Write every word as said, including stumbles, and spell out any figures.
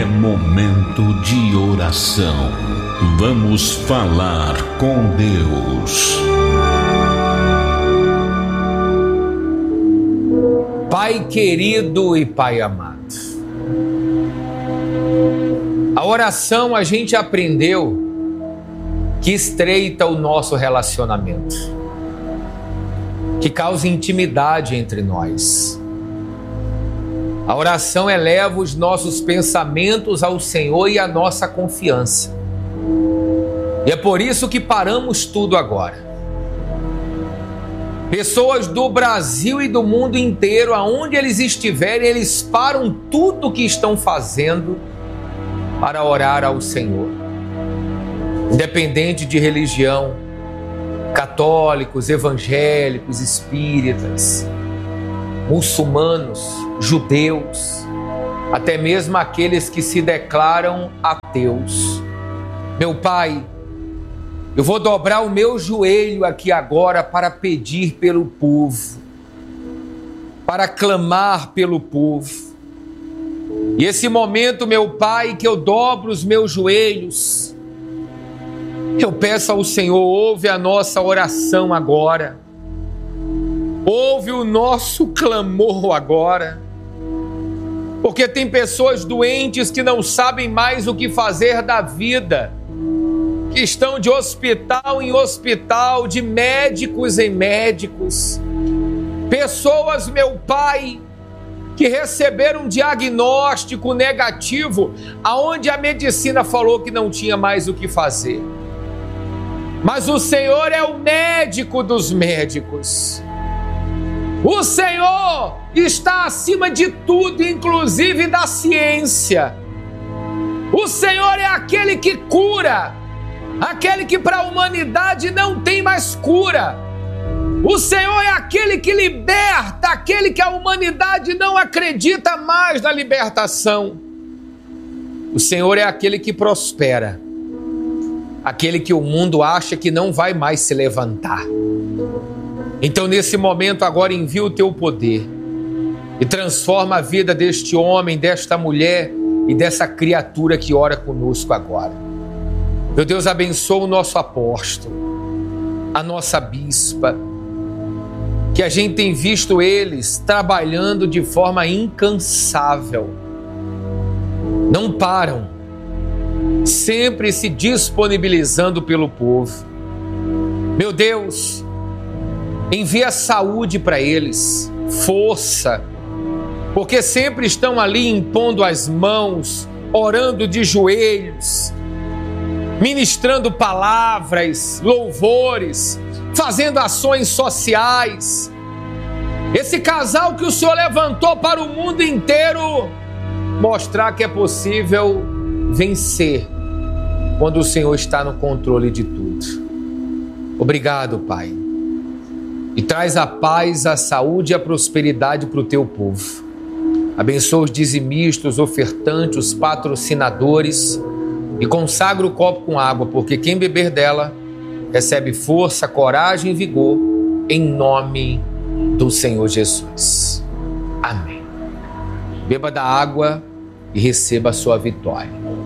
É momento de oração. Vamos falar com Deus. Pai querido e Pai amado, a oração a gente aprendeu que estreita o nosso relacionamento, que causa intimidade entre nós. A oração eleva os nossos pensamentos ao Senhor e a nossa confiança. E é por isso que paramos tudo agora. Pessoas do Brasil e do mundo inteiro, aonde eles estiverem, eles param tudo o que estão fazendo para orar ao Senhor. Independente de religião, católicos, evangélicos, espíritas, muçulmanos, judeus, até mesmo aqueles que se declaram ateus. Meu Pai, eu vou dobrar o meu joelho aqui agora para pedir pelo povo, para clamar pelo povo. E esse momento, meu Pai, que eu dobro os meus joelhos, eu peço ao Senhor, ouve a nossa oração agora. Ouve o nosso clamor agora. Porque tem pessoas doentes que não sabem mais o que fazer da vida, que estão de hospital em hospital, de médicos em médicos. Pessoas, meu Pai, que receberam um diagnóstico negativo, aonde a medicina falou que não tinha mais o que fazer. Mas o Senhor é o médico dos médicos. O Senhor está acima de tudo, inclusive da ciência. O Senhor é aquele que cura, aquele que para a humanidade não tem mais cura. O Senhor é aquele que liberta, aquele que a humanidade não acredita mais na libertação. O Senhor é aquele que prospera, aquele que o mundo acha que não vai mais se levantar. Então, nesse momento, agora envia o teu poder e transforma a vida deste homem, desta mulher e dessa criatura que ora conosco agora. Meu Deus, abençoa o nosso apóstolo, a nossa bispa, que a gente tem visto eles trabalhando de forma incansável. Não param, sempre se disponibilizando pelo povo. Meu Deus, envia saúde para eles, força, porque sempre estão ali impondo as mãos, orando de joelhos, ministrando palavras, louvores, fazendo ações sociais. Esse casal que o Senhor levantou para o mundo inteiro, mostrar que é possível vencer quando o Senhor está no controle de tudo. Obrigado, Pai. E traz a paz, a saúde e a prosperidade para o teu povo. Abençoa os dizimistas, os ofertantes, os patrocinadores e consagra o copo com água, porque quem beber dela recebe força, coragem e vigor, em nome do Senhor Jesus. Amém. Beba da água e receba a sua vitória.